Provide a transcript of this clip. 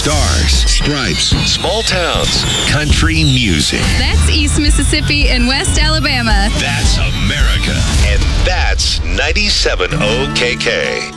Stars, stripes, small towns, country music. That's East Mississippi and West Alabama. That's America. And that's 97 OKK.